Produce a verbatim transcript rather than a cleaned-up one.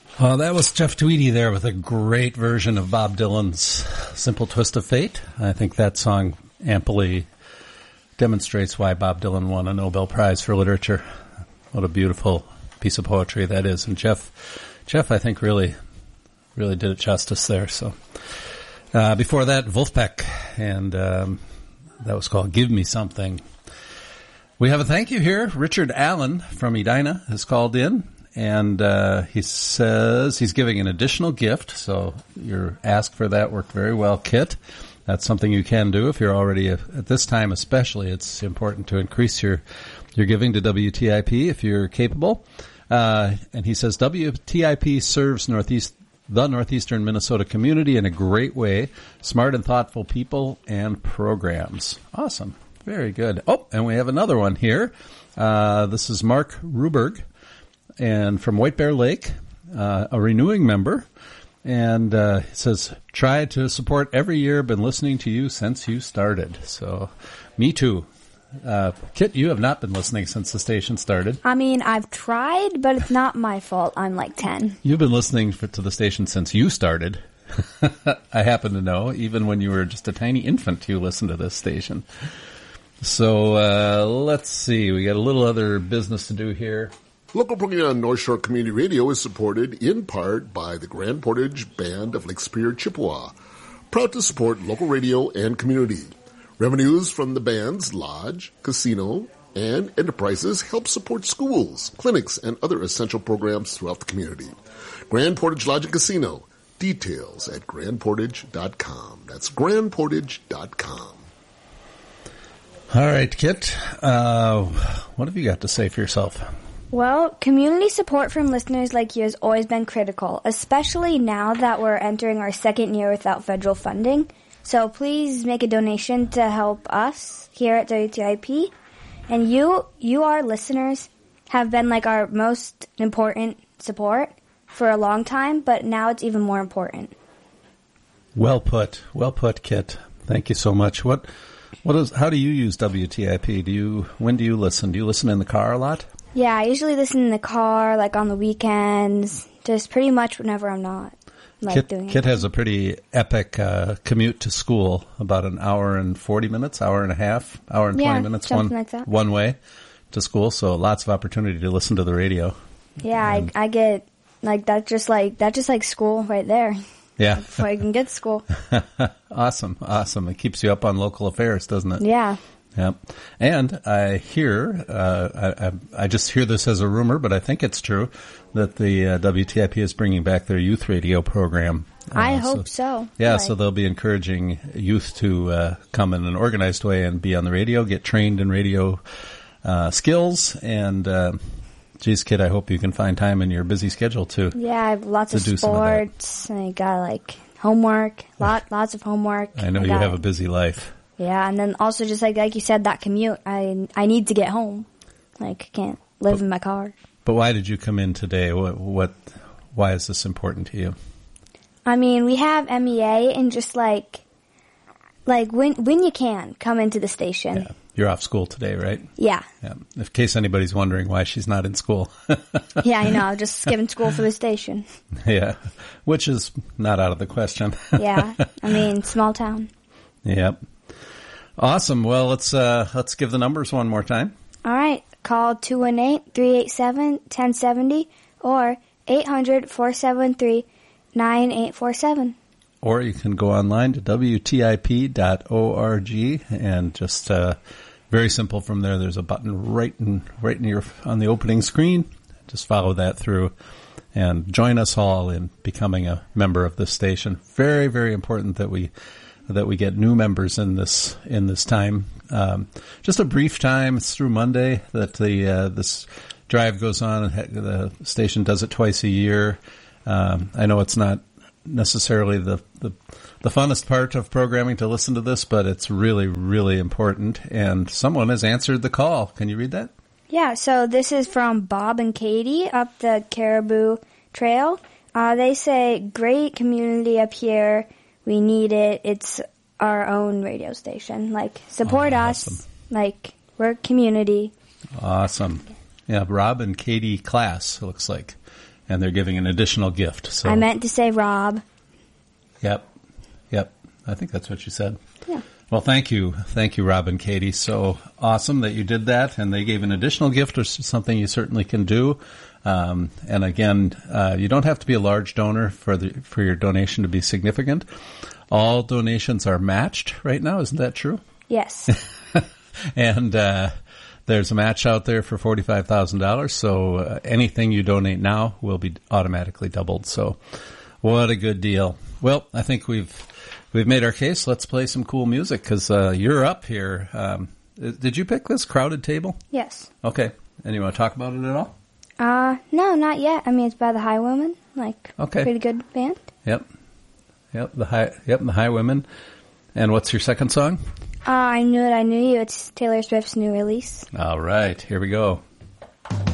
Well, that was Jeff Tweedy there with a great version of Bob Dylan's Simple Twist of Fate. I think that song amply demonstrates why Bob Dylan won a Nobel Prize for Literature. What a beautiful piece of poetry that is. And Jeff, Jeff, I think really, really did it justice there. So, uh, before that, Wolfpack, and um, that was called Give Me Something. We have a thank you here. Richard Allen from Edina has called in, and uh, he says he's giving an additional gift. So your ask for that worked very well, Kit. That's something you can do if you're already, a, at this time especially, it's important to increase your, your giving to W T I P if you're capable. Uh, and he says W T I P serves Northeast, the Northeastern Minnesota community in a great way. Smart and thoughtful people and programs. Awesome. Very good. Oh, and we have another one here. Uh, this is Mark Ruberg, and from White Bear Lake, uh, a renewing member. And uh, it says, try to support every year. Been listening to you since you started. So, me too. Uh, Kit, you have not been listening since the station started. I mean, I've tried, but it's not my fault. I'm like ten. You've been listening for, to the station since you started. I happen to know. Even when you were just a tiny infant, you listened to this station. So, uh, let's see. We got a little other business to do here. Local programming on North Shore Community Radio is supported in part by the Grand Portage Band of Lake Superior, Chippewa, proud to support local radio and community. Revenues from the band's lodge, casino, and enterprises help support schools, clinics, and other essential programs throughout the community. Grand Portage Lodge and Casino. Details at grand portage dot com. That's grand portage dot com. All right, Kit. Uh, what have you got to say for yourself? Well, community support from listeners like you has always been critical, especially now that we're entering our second year without federal funding. So please make a donation to help us here at W T I P. And you, you, our listeners, have been like our most important support for a long time, but now it's even more important. Well put. Well put, Kit. Thank you so much. What, what is, how do you use W T I P? Do you, when do you listen? Do you listen in the car a lot? Yeah, I usually listen in the car, like on the weekends, just pretty much whenever I'm not like Kit, doing it. Kit has a pretty epic uh, commute to school, about an hour and forty minutes, hour and a half, hour and yeah, twenty minutes something one like that. one way to school. So lots of opportunity to listen to the radio. Yeah, I, I get like that, just like that, just like school right there. Yeah, before I can get to school. Awesome, awesome. It keeps you up on local affairs, doesn't it? Yeah. Yep. And I hear, uh, I, I, I just hear this as a rumor, but I think it's true, that the uh, W T I P is bringing back their youth radio program. Uh, I hope so. Yeah, like, so they'll be encouraging youth to uh, come in an organized way and be on the radio, get trained in radio uh, skills, and uh, geez, kid, I hope you can find time in your busy schedule to Yeah, I have lots to of do some of that. sports, and I got like homework, lot, lots of homework. I know I you got- have a busy life. Yeah, and then also just like like you said, that commute, I I need to get home. Like, I can't live But- in my car. But why did you come in today? What, what, why is this important to you? I mean, we have M E A, and just like, like when when you can, come into the station. Yeah. You're off school today, right? Yeah, Yeah. In case anybody's wondering why she's not in school. yeah, I know. Just skipping school for the station. Yeah. Which is not out of the question. Yeah, I mean, small town. Yep. Awesome. Well, let's, uh, let's give the numbers one more time. All right, call two one eight, three eight seven, one zero seven zero or eight hundred, four seven three, nine eight four seven. Or you can go online to W T I P dot org and just, uh, very simple from there. There's a button right in, right in your, on the opening screen. Just follow that through and join us all in becoming a member of this station. Very, very important that we, that we get new members in this, in this time. Um, just a brief time. It's through Monday that the, uh, this drive goes on. The station does it twice a year. Um, I know it's not necessarily the, the the funnest part of programming to listen to this, but it's really, really important. And someone has answered the call. Can you read that? Yeah, so this is from Bob and Katie up the Caribou Trail. Uh, they say, great community up here. We need it. It's our own radio station. Like, support Oh, us. awesome. Like, we're community. Awesome. Yeah, Rob and Katie Class, it looks like. and they're giving an additional gift. So I meant to say Rob. Yep. Yep. I think that's what you said. Yeah. Well, thank you. Thank you, Rob and Katie. So awesome that you did that, and they gave an additional gift, or something you certainly can do. Um, and again, uh, you don't have to be a large donor for the for your donation to be significant. All donations are matched right now. Isn't that true? Yes. And uh, there's a match out there for forty-five thousand dollars, so uh, anything you donate now will be automatically doubled. So what a good deal. Well, I think we've we've made our case. Let's play some cool music, because uh, you're up here. Um, did you pick this Crowded Table? Yes. Okay. And you want to talk about it at all? Uh, no, not yet. I mean, it's by the Highwomen. Like, okay. Pretty good band. Yep. Yep, the high Yep, the Highwomen. And what's your second song? Uh, I Knew It, I Knew You. It's Taylor Swift's new release. All right, here we go.